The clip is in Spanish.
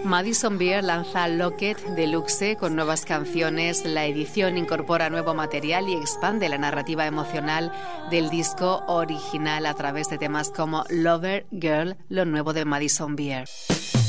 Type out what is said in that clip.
Madison Beer lanza Locket Deluxe con nuevas canciones. La edición incorpora nuevo material y expande la narrativa emocional del disco original a través de temas como Lover Girl, lo nuevo de Madison Beer.